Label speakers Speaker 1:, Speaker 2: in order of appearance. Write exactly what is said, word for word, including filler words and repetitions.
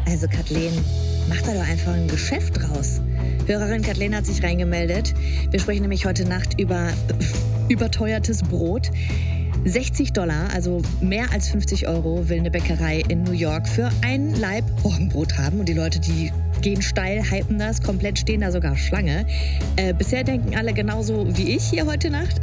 Speaker 1: Also Kathleen, mach da doch einfach ein Geschäft draus. Hörerin Kathleen hat sich reingemeldet. Wir sprechen nämlich heute Nacht über überteuertes Brot. sechzig Dollar, also mehr als fünfzig Euro, will eine Bäckerei in New York für ein Laib Roggenbrot haben. Und die Leute, die gehen steil, hypen das, komplett stehen da sogar Schlange. Äh, bisher denken alle genauso wie ich hier heute Nacht.